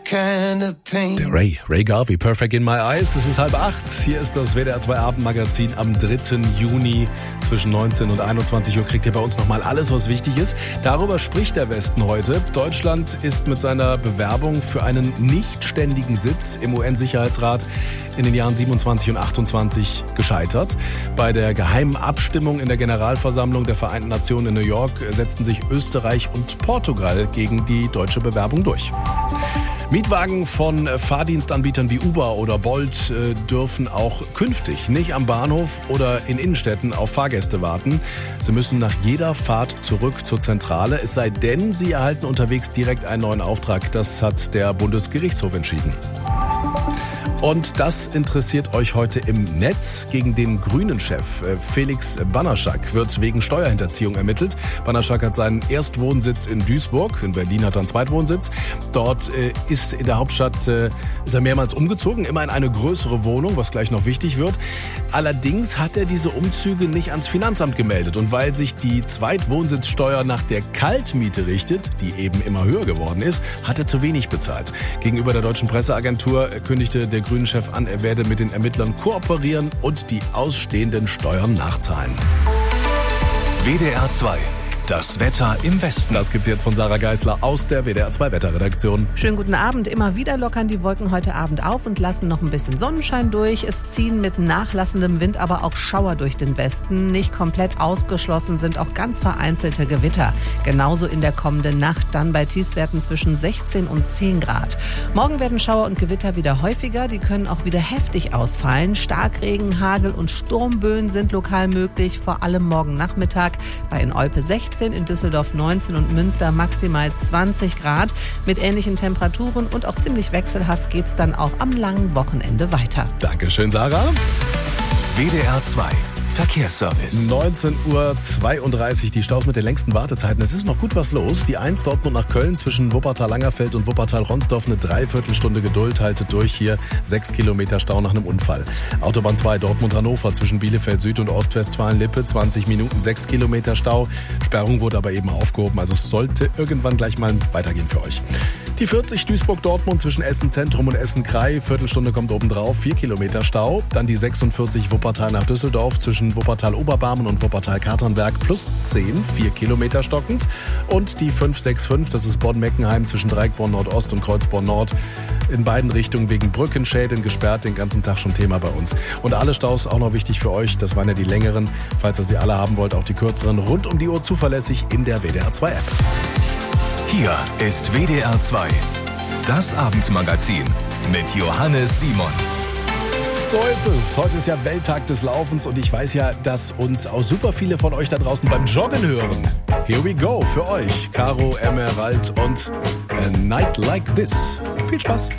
Der Ray Garvey, Perfect in My Eyes. Es ist 7:30. Hier ist das WDR 2 Abendmagazin am 3. Juni. Zwischen 19 und 21 Uhr kriegt ihr bei uns nochmal alles, was wichtig ist. Darüber spricht der Westen heute. Deutschland ist mit seiner Bewerbung für einen nicht ständigen Sitz im UN-Sicherheitsrat in den Jahren 27 und 28 gescheitert. Bei der geheimen Abstimmung in der Generalversammlung der Vereinten Nationen in New York setzten sich Österreich und Portugal gegen die deutsche Bewerbung durch. Mietwagen von Fahrdienstanbietern wie Uber oder Bolt dürfen auch künftig nicht am Bahnhof oder in Innenstädten auf Fahrgäste warten. Sie müssen nach jeder Fahrt zurück zur Zentrale, es sei denn, sie erhalten unterwegs direkt einen neuen Auftrag. Das hat der Bundesgerichtshof entschieden. Und das interessiert euch heute im Netz. Gegen den Grünen-Chef Felix Banaschak wird wegen Steuerhinterziehung ermittelt. Banaschak hat seinen Erstwohnsitz in Duisburg. In Berlin hat er einen Zweitwohnsitz. Dort ist in der Hauptstadt ist er mehrmals umgezogen, immer in eine größere Wohnung, was gleich noch wichtig wird. Allerdings hat er diese Umzüge nicht ans Finanzamt gemeldet. Und weil sich die Zweitwohnsitzsteuer nach der Kaltmiete richtet, die eben immer höher geworden ist, hat er zu wenig bezahlt. Gegenüber der deutschen Presseagentur kündigte der Grünen-Chef an, er werde mit den Ermittlern kooperieren und die ausstehenden Steuern nachzahlen. WDR 2. Das Wetter im Westen. Das gibt's jetzt von Sarah Geisler aus der WDR 2 Wetterredaktion. Schönen guten Abend. Immer wieder lockern die Wolken heute Abend auf und lassen noch ein bisschen Sonnenschein durch. Es ziehen mit nachlassendem Wind aber auch Schauer durch den Westen. Nicht komplett ausgeschlossen sind auch ganz vereinzelte Gewitter. Genauso in der kommenden Nacht, dann bei Tiefstwerten zwischen 16 und 10 Grad. Morgen werden Schauer und Gewitter wieder häufiger. Die können auch wieder heftig ausfallen. Starkregen, Hagel und Sturmböen sind lokal möglich. Vor allem morgen Nachmittag bei in Olpe 16. In Düsseldorf 19 und Münster maximal 20 Grad. Mit ähnlichen Temperaturen und auch ziemlich wechselhaft geht's dann auch am langen Wochenende weiter. Dankeschön, Sarah. WDR 2 Verkehrsservice. 19:32 Uhr, die Staus mit den längsten Wartezeiten. Es ist noch gut was los. Die 1 Dortmund nach Köln zwischen Wuppertal-Langerfeld und Wuppertal-Ronsdorf eine Dreiviertelstunde Geduld. Haltet durch hier. 6 Kilometer Stau nach einem Unfall. Autobahn 2 Dortmund-Hannover zwischen Bielefeld Süd und Ostwestfalen-Lippe. 20 Minuten, 6 Kilometer Stau. Sperrung wurde aber eben aufgehoben. Also es sollte irgendwann gleich mal weitergehen für euch. Die 40 Duisburg-Dortmund zwischen Essen-Zentrum und Essen-Krei. Viertelstunde kommt obendrauf. 4 Kilometer Stau. Dann die 46 Wuppertal nach Düsseldorf zwischen Wuppertal-Oberbarmen und Wuppertal-Katernberg plus 10, 4 Kilometer stockend. Und die 565, das ist Bonn-Meckenheim zwischen Dreieckborn-Nordost und Kreuzborn-Nord. In beiden Richtungen wegen Brückenschäden gesperrt, den ganzen Tag schon Thema bei uns. Und alle Staus auch noch wichtig für euch, das waren ja die längeren. Falls ihr sie alle haben wollt, auch die kürzeren, rund um die Uhr zuverlässig in der WDR 2 App. Hier ist WDR 2. Das Abendmagazin mit Johannes Simon. So ist es. Heute ist ja Welttag des Laufens und ich weiß ja, dass uns auch super viele von euch da draußen beim Joggen hören. Here we go für euch. Caro, Emerald und A Night Like This. Viel Spaß.